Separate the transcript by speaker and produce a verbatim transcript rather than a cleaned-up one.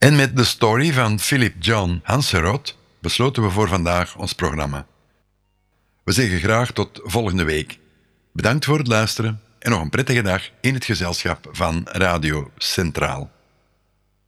Speaker 1: En met de story van Philip John Hanserot besloten we voor vandaag ons programma. We zeggen graag tot volgende week. Bedankt voor het luisteren en nog een prettige dag in het gezelschap van Radio Centraal.